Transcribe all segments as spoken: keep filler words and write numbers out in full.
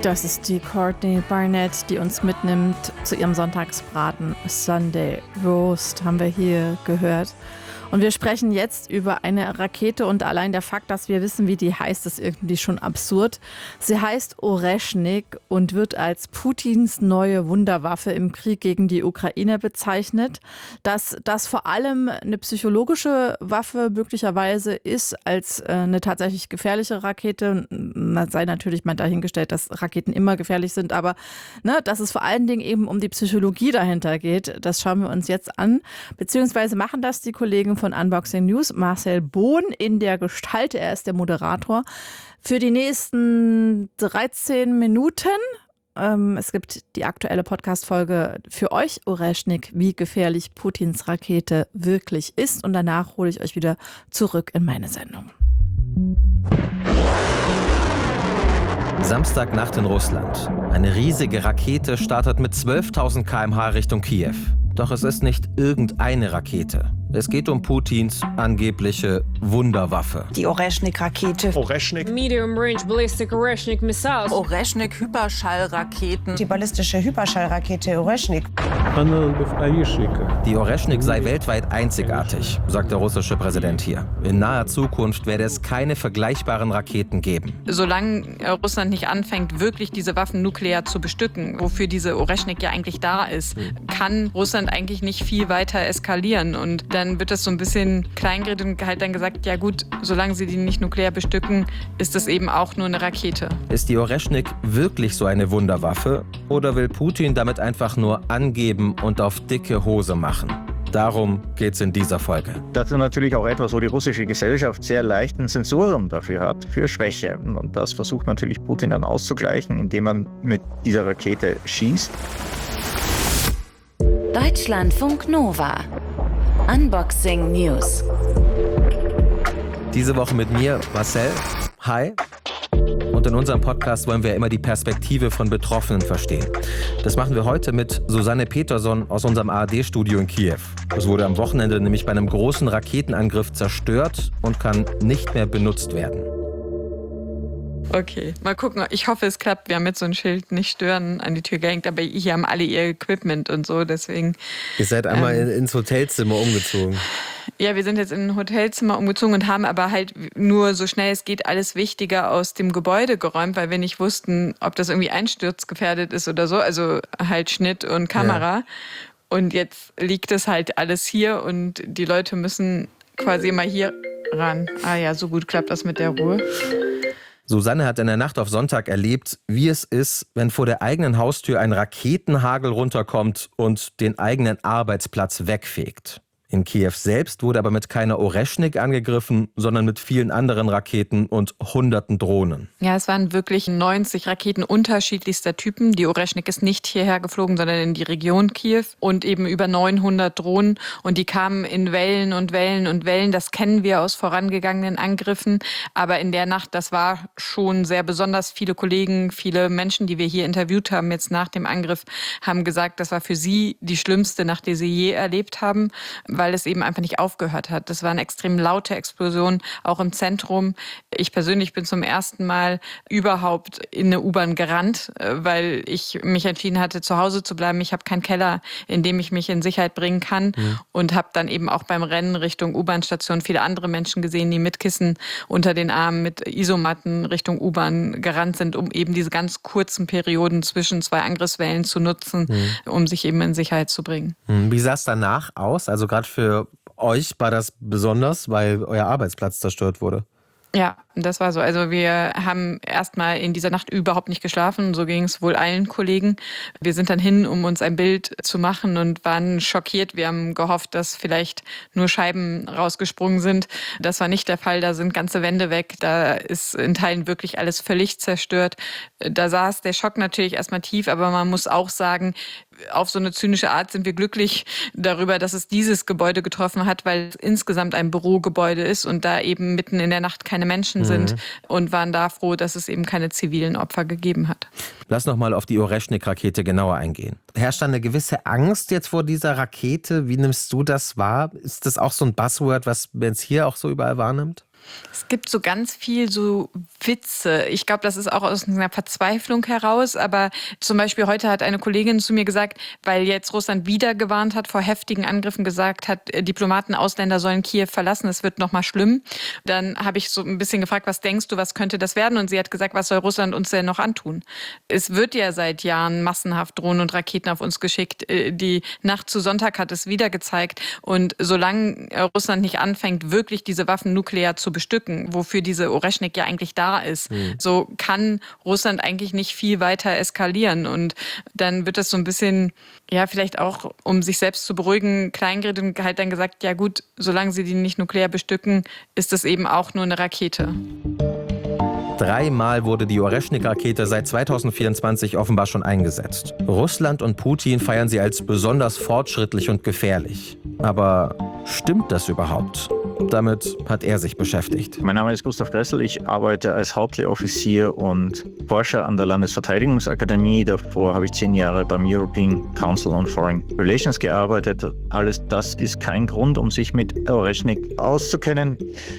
Das ist die Courtney Barnett, die uns mitnimmt zu ihrem Sonntagsbraten. Sunday Roast haben wir hier gehört. Und wir sprechen jetzt über eine Rakete und allein der Fakt, dass wir wissen, wie die heißt, ist irgendwie schon absurd. Sie heißt Oreschnik und wird als Putins neue Wunderwaffe im Krieg gegen die Ukraine bezeichnet. Dass das vor allem eine psychologische Waffe möglicherweise ist als äh, eine tatsächlich gefährliche Rakete. Man sei natürlich mal dahingestellt, dass Raketen immer gefährlich sind, aber ne, dass es vor allen Dingen eben um die Psychologie dahinter geht, das schauen wir uns jetzt an. Beziehungsweise machen das die Kollegen von Unboxing News, Marcel Bohn in der Gestalt, er ist der Moderator, für die nächsten dreizehn Minuten. Ähm, es gibt die aktuelle Podcast-Folge für euch, Oreschnik, wie gefährlich Putins Rakete wirklich ist. Und danach hole ich euch wieder zurück in meine Sendung. Samstagnacht in Russland. Eine riesige Rakete startet mit zwölftausend Kilometer pro Stunde Richtung Kiew. Doch es ist nicht irgendeine Rakete. Es geht um Putins angebliche Wunderwaffe. Die Oreschnik-Rakete. Oreschnik. Medium Range Ballistic Oreschnik Missiles. Oreschnik-Hyperschallraketen. Die ballistische Hyperschallrakete Oreschnik. Die Oreschnik sei weltweit einzigartig, sagt der russische Präsident hier. In naher Zukunft werde es keine vergleichbaren Raketen geben. Solange Russland nicht anfängt, wirklich diese Waffen nuklear zu bestücken, wofür diese Oreschnik ja eigentlich da ist, kann Russland eigentlich nicht viel weiter eskalieren. Und dann wird das so ein bisschen kleingeredet und halt dann gesagt, ja gut, solange sie die nicht nuklear bestücken, ist das eben auch nur eine Rakete. Ist die Oreschnik wirklich so eine Wunderwaffe? Oder will Putin damit einfach nur angeben und auf dicke Hose machen? Darum geht's in dieser Folge. Das ist natürlich auch etwas, wo die russische Gesellschaft sehr leichten Sensorium dafür hat, für Schwäche. Und das versucht natürlich Putin dann auszugleichen, indem man mit dieser Rakete schießt. Deutschlandfunk Nova. Unboxing News. Diese Woche mit mir, Marcel. Hi. Und in unserem Podcast wollen wir immer die Perspektive von Betroffenen verstehen. Das machen wir heute mit Susanne Peterson aus unserem A R D-Studio in Kiew. Es wurde am Wochenende nämlich bei einem großen Raketenangriff zerstört und kann nicht mehr benutzt werden. Okay, mal gucken. Ich hoffe, es klappt. Wir haben jetzt so ein Schild nicht stören an die Tür gehängt, aber hier haben alle ihr Equipment und so, deswegen... Ihr seid einmal ähm, ins Hotelzimmer umgezogen. Ja, wir sind jetzt in ein Hotelzimmer umgezogen und haben aber halt nur so schnell es geht alles Wichtige aus dem Gebäude geräumt, weil wir nicht wussten, ob das irgendwie einsturzgefährdet ist oder so. Also halt Schnitt und Kamera. Ja. Und jetzt liegt es halt alles hier und die Leute müssen quasi immer hier ran. Ah ja, so gut klappt das mit der Ruhe. Susanne hat in der Nacht auf Sonntag erlebt, wie es ist, wenn vor der eigenen Haustür ein Raketenhagel runterkommt und den eigenen Arbeitsplatz wegfegt. In Kiew selbst wurde aber mit keiner Oreschnik angegriffen, sondern mit vielen anderen Raketen und hunderten Drohnen. Ja, es waren wirklich neunzig Raketen unterschiedlichster Typen. Die Oreschnik ist nicht hierher geflogen, sondern in die Region Kiew und eben über neunhundert Drohnen. Und die kamen in Wellen und Wellen und Wellen. Das kennen wir aus vorangegangenen Angriffen. Aber in der Nacht, das war schon sehr besonders. Viele Kollegen, viele Menschen, die wir hier interviewt haben jetzt nach dem Angriff, haben gesagt, das war für sie die schlimmste Nacht, die sie je erlebt haben, weil es eben einfach nicht aufgehört hat. Das waren extrem laute Explosionen, auch im Zentrum. Ich persönlich bin zum ersten Mal überhaupt in eine U-Bahn gerannt, weil ich mich entschieden hatte, zu Hause zu bleiben. Ich habe keinen Keller, in dem ich mich in Sicherheit bringen kann mhm. und habe dann eben auch beim Rennen Richtung U-Bahn-Station viele andere Menschen gesehen, die mit Kissen unter den Armen, mit Isomatten Richtung U-Bahn gerannt sind, um eben diese ganz kurzen Perioden zwischen zwei Angriffswellen zu nutzen, mhm. um sich eben in Sicherheit zu bringen. Wie sah es danach aus? Also gerade für euch war das besonders, weil euer Arbeitsplatz zerstört wurde. Ja, das war so. Also wir haben erstmal in dieser Nacht überhaupt nicht geschlafen. So ging es wohl allen Kollegen. Wir sind dann hin, um uns ein Bild zu machen und waren schockiert. Wir haben gehofft, dass vielleicht nur Scheiben rausgesprungen sind. Das war nicht der Fall. Da sind ganze Wände weg. Da ist in Teilen wirklich alles völlig zerstört. Da saß der Schock natürlich erstmal tief, aber man muss auch sagen, auf so eine zynische Art sind wir glücklich darüber, dass es dieses Gebäude getroffen hat, weil es insgesamt ein Bürogebäude ist und da eben mitten in der Nacht keine Menschen mhm. sind und waren da froh, dass es eben keine zivilen Opfer gegeben hat. Lass noch mal auf die Oreschnik-Rakete genauer eingehen. Herrscht da eine gewisse Angst jetzt vor dieser Rakete? Wie nimmst du das wahr? Ist das auch so ein Buzzword, was man jetzt hier auch so überall wahrnimmt? Es gibt so ganz viel so Witze. Ich glaube, das ist auch aus einer Verzweiflung heraus. Aber zum Beispiel heute hat eine Kollegin zu mir gesagt, weil jetzt Russland wieder gewarnt hat vor heftigen Angriffen, gesagt hat, Diplomaten, Ausländer sollen Kiew verlassen, es wird nochmal schlimm. Dann habe ich so ein bisschen gefragt, was denkst du, was könnte das werden? Und sie hat gesagt, was soll Russland uns denn noch antun? Es wird ja seit Jahren massenhaft Drohnen und Raketen auf uns geschickt. Die Nacht zu Sonntag hat es wieder gezeigt. Und solange Russland nicht anfängt, wirklich diese Waffen nuklear zu bestücken, wofür diese Oreschnik ja eigentlich da ist, mhm. so kann Russland eigentlich nicht viel weiter eskalieren. Und dann wird das so ein bisschen, ja, vielleicht auch, um sich selbst zu beruhigen, kleingeredet und halt dann gesagt, ja gut, solange sie die nicht nuklear bestücken, ist das eben auch nur eine Rakete. Dreimal wurde die Oreschnik-Rakete seit zweitausendvierundzwanzig offenbar schon eingesetzt. Russland und Putin feiern sie als besonders fortschrittlich und gefährlich. Aber stimmt das überhaupt? Damit hat er sich beschäftigt. Mein Name ist Gustav Gressel. Ich arbeite als Hauptlehroffizier und Forscher an der Landesverteidigungsakademie. Davor habe ich zehn Jahre beim European Council on Foreign Relations gearbeitet. Alles das ist kein Grund, um sich mit Oreschnik auszukennen.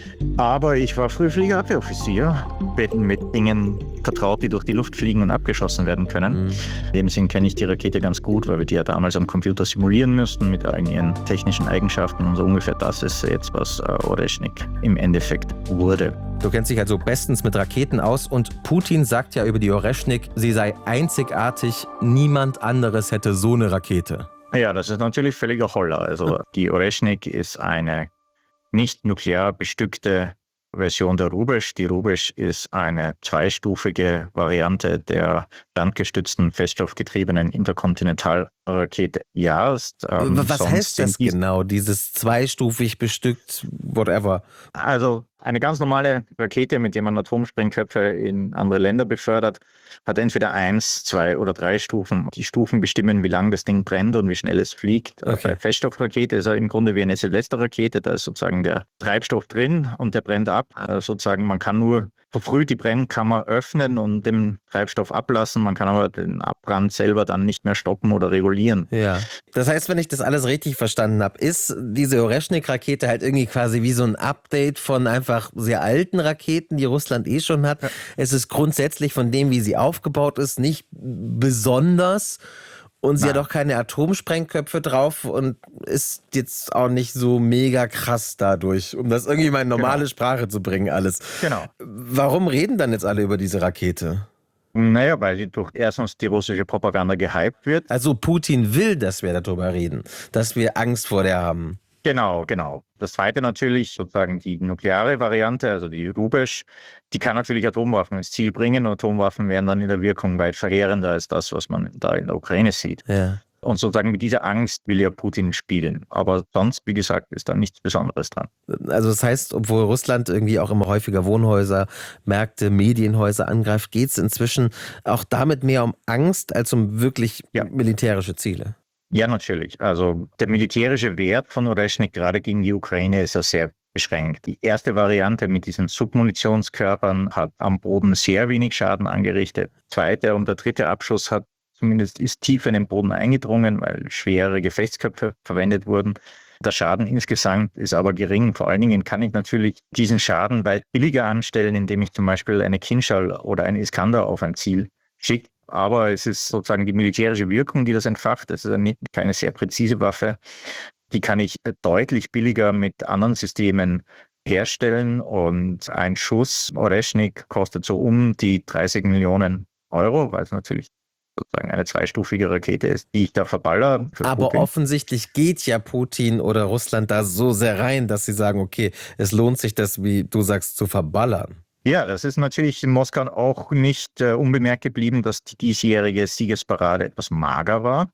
Aber ich war früher Fliegerabwehroffizier. Bin mit Dingen vertraut, die durch die Luft fliegen und abgeschossen werden können. Mhm. In dem Sinn kenne ich die Rakete ganz gut, weil wir die ja damals am Computer simulieren müssten mit all ihren technischen Eigenschaften. Und so ungefähr das ist jetzt, was Oreschnik im Endeffekt wurde. Du kennst dich also bestens mit Raketen aus und Putin sagt ja über die Oreschnik, sie sei einzigartig, niemand anderes hätte so eine Rakete. Ja, das ist natürlich völliger Holler. Also die Oreschnik ist eine nicht nuklear bestückte Version der Rubesch. Die Rubesch ist eine zweistufige Variante der landgestützten, feststoffgetriebenen Interkontinentalrakete Jast. Ähm, Was heißt das genau, dieses zweistufig bestückt, whatever? Also eine ganz normale Rakete, mit der man Atomsprengköpfe in andere Länder befördert, hat entweder eins, zwei oder drei Stufen. Die Stufen bestimmen, wie lang das Ding brennt und wie schnell es fliegt. Okay. Bei Feststoffrakete ist er im Grunde wie eine Silvesterrakete. Da ist sozusagen der Treibstoff drin und der brennt ab. Also sozusagen, man kann nur verfrüht die Brennkammer öffnen und den Treibstoff ablassen. Man kann aber den Abbrand selber dann nicht mehr stoppen oder regulieren. Ja. Das heißt, wenn ich das alles richtig verstanden habe, ist diese Oreschnik-Rakete halt irgendwie quasi wie so ein Update von einfach sehr alten Raketen, die Russland eh schon hat. Ja. Es ist grundsätzlich von dem, wie sie aufgebaut ist, nicht besonders. Und sie Nein. hat auch keine Atomsprengköpfe drauf und ist jetzt auch nicht so mega krass dadurch, um das irgendwie mal in normale genau. Sprache zu bringen alles. Genau. Warum reden dann jetzt alle über diese Rakete? Naja, weil die durch erstens die russische Propaganda gehypt wird. Also Putin will, dass wir darüber reden, dass wir Angst vor der haben. Genau, genau. Das zweite natürlich sozusagen die nukleare Variante, also die Rubesch, die kann natürlich Atomwaffen ins Ziel bringen und Atomwaffen wären dann in der Wirkung weit verheerender als das, was man da in der Ukraine sieht. Ja. Und sozusagen mit dieser Angst will ja Putin spielen. Aber sonst, wie gesagt, ist da nichts Besonderes dran. Also das heißt, obwohl Russland irgendwie auch immer häufiger Wohnhäuser, Märkte, Medienhäuser angreift, geht es inzwischen auch damit mehr um Angst als um wirklich ja. militärische Ziele. Ja, natürlich. Also der militärische Wert von Oreschnik gerade gegen die Ukraine ist ja sehr beschränkt. Die erste Variante mit diesen Submunitionskörpern hat am Boden sehr wenig Schaden angerichtet. Zweite und der dritte Abschuss hat zumindest ist tief in den Boden eingedrungen, weil schwere Gefechtsköpfe verwendet wurden. Der Schaden insgesamt ist aber gering. Vor allen Dingen kann ich natürlich diesen Schaden weit billiger anstellen, indem ich zum Beispiel eine Kinschal oder eine Iskander auf ein Ziel schicke. Aber es ist sozusagen die militärische Wirkung, die das entfacht. Das ist eine, keine sehr präzise Waffe. Die kann ich deutlich billiger mit anderen Systemen herstellen. Und ein Schuss Oreschnik kostet so um die dreißig Millionen Euro, weil es natürlich sozusagen eine zweistufige Rakete ist, die ich da verballer. Aber Putin. Offensichtlich geht ja Putin oder Russland da so sehr rein, dass sie sagen, okay, es lohnt sich das, wie du sagst, zu verballern. Ja, das ist natürlich in Moskau auch nicht äh, unbemerkt geblieben, dass die diesjährige Siegesparade etwas mager war.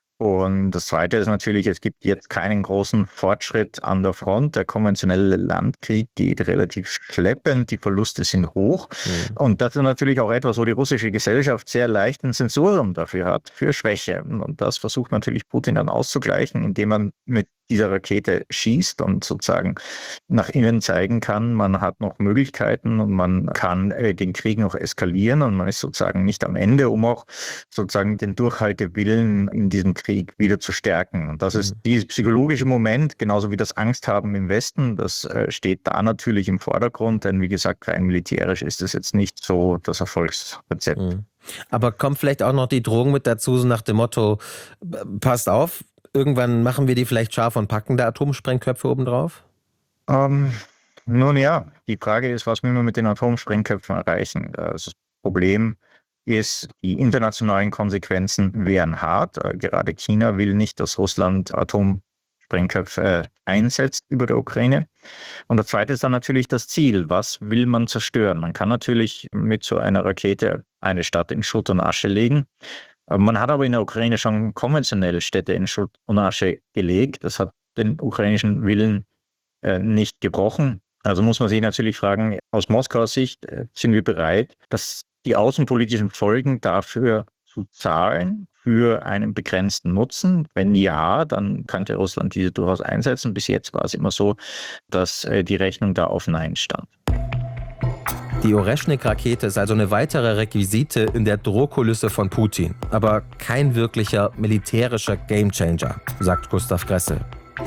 Und das Zweite ist natürlich, es gibt jetzt keinen großen Fortschritt an der Front. Der konventionelle Landkrieg geht relativ schleppend, die Verluste sind hoch. Mhm. Und das ist natürlich auch etwas, wo die russische Gesellschaft sehr leicht ein Sensorium dafür hat, für Schwäche. Und das versucht natürlich Putin dann auszugleichen, indem man mit dieser Rakete schießt und sozusagen nach innen zeigen kann, man hat noch Möglichkeiten und man kann äh, den Krieg noch eskalieren und man ist sozusagen nicht am Ende, um auch sozusagen den Durchhaltewillen in diesem Krieg Atomkrieg wieder zu stärken. Und das ist dieses psychologische Moment, genauso wie das Angsthaben im Westen, das äh, steht da natürlich im Vordergrund, denn wie gesagt, rein militärisch ist das jetzt nicht so das Erfolgsrezept. Mhm. Aber kommt vielleicht auch noch die Drohung mit dazu, so nach dem Motto, passt auf, irgendwann machen wir die vielleicht scharf und packen da Atomsprengköpfe obendrauf? Ähm, nun ja, die Frage ist, was will man mit den Atomsprengköpfen erreichen? Das Problem ist, die internationalen Konsequenzen wären hart. Äh, Gerade China will nicht, dass Russland Atomsprengköpfe äh, einsetzt über der Ukraine. Und das Zweite ist dann natürlich das Ziel. Was will man zerstören? Man kann natürlich mit so einer Rakete eine Stadt in Schutt und Asche legen. Äh, Man hat aber in der Ukraine schon konventionell Städte in Schutt und Asche gelegt. Das hat den ukrainischen Willen äh, nicht gebrochen. Also muss man sich natürlich fragen, aus Moskaus Sicht äh, sind wir bereit, dass die außenpolitischen Folgen dafür zu zahlen für einen begrenzten Nutzen? Wenn ja, dann könnte Russland diese durchaus einsetzen. Bis jetzt war es immer so, dass äh, die Rechnung da auf Nein stand. Die Oreschnik-Rakete ist also eine weitere Requisite in der Drohkulisse von Putin. Aber kein wirklicher militärischer Gamechanger, sagt Gustav Gressel.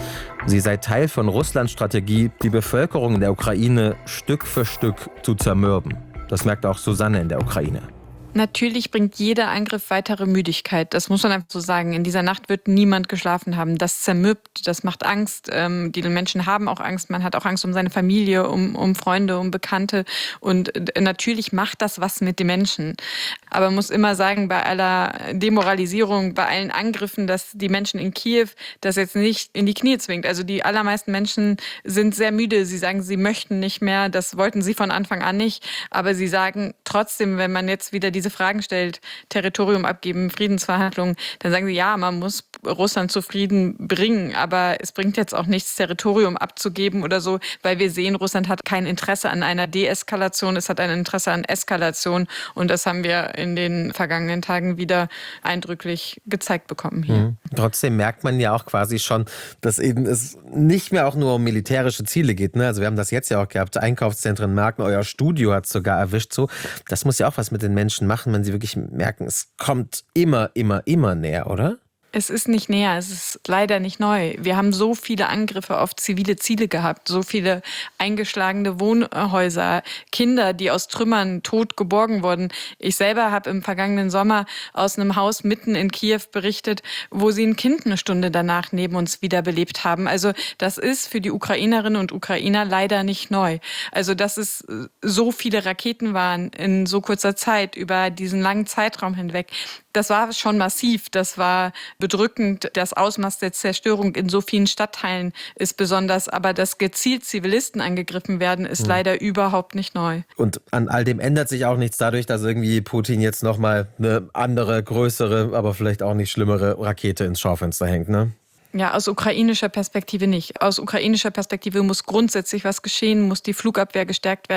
Sie sei Teil von Russlands Strategie, die Bevölkerung in der Ukraine Stück für Stück zu zermürben. Das merkt auch Susanne in der Ukraine. Natürlich bringt jeder Angriff weitere Müdigkeit. Das muss man einfach so sagen. In dieser Nacht wird niemand geschlafen haben. Das zermürbt, das macht Angst. Ähm, die Menschen haben auch Angst. Man hat auch Angst um seine Familie, um, um Freunde, um Bekannte. Und natürlich macht das was mit den Menschen. Aber man muss immer sagen, bei aller Demoralisierung, bei allen Angriffen, dass die Menschen in Kiew das jetzt nicht in die Knie zwingt. Also die allermeisten Menschen sind sehr müde. Sie sagen, sie möchten nicht mehr. Das wollten sie von Anfang an nicht. Aber sie sagen trotzdem, wenn man jetzt wieder die diese Fragen stellt, Territorium abgeben, Friedensverhandlungen, dann sagen sie, ja, man muss Russland zu Frieden bringen, aber es bringt jetzt auch nichts, Territorium abzugeben oder so, weil wir sehen, Russland hat kein Interesse an einer Deeskalation, es hat ein Interesse an Eskalation und das haben wir in den vergangenen Tagen wieder eindrücklich gezeigt bekommen hier. Mhm. Trotzdem merkt man ja auch quasi schon, dass eben es nicht mehr auch nur um militärische Ziele geht. Ne? Also wir haben das jetzt ja auch gehabt, Einkaufszentren, Marken, euer Studio hat es sogar erwischt. So. Das muss ja auch was mit den Menschen machen, wenn sie wirklich merken, es kommt immer, immer, immer näher, oder? Es ist nicht näher, es ist leider nicht neu. Wir haben so viele Angriffe auf zivile Ziele gehabt, so viele eingeschlagene Wohnhäuser, Kinder, die aus Trümmern tot geborgen wurden. Ich selber habe im vergangenen Sommer aus einem Haus mitten in Kiew berichtet, wo sie ein Kind eine Stunde danach neben uns wiederbelebt haben. Also das ist für die Ukrainerinnen und Ukrainer leider nicht neu. Also dass es so viele Raketen waren in so kurzer Zeit, über diesen langen Zeitraum hinweg, das war schon massiv, das war bedrückend. Das Ausmaß der Zerstörung in so vielen Stadtteilen ist besonders, aber dass gezielt Zivilisten angegriffen werden, ist mhm. leider überhaupt nicht neu. Und an all dem ändert sich auch nichts dadurch, dass irgendwie Putin jetzt nochmal eine andere, größere, aber vielleicht auch nicht schlimmere Rakete ins Schaufenster hängt, ne? Ja, aus ukrainischer Perspektive nicht. Aus ukrainischer Perspektive muss grundsätzlich was geschehen, muss die Flugabwehr gestärkt werden.